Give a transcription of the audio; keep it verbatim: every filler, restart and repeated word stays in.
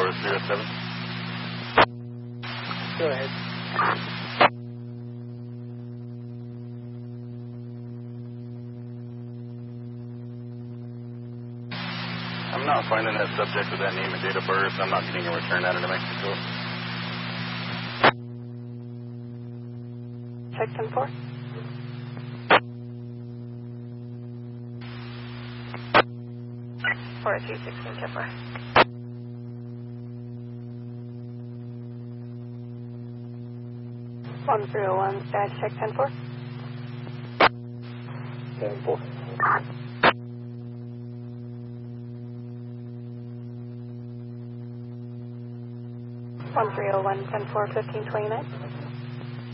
four zero seven. Go ahead. I'm not finding that subject with that name and date of birth. I'm not getting a return out of New Mexico. Check ten four. four two sixteen Tipper. one zero one, dash check ten four. ten four. one three zero one, ten four, fifteen twenty-nine.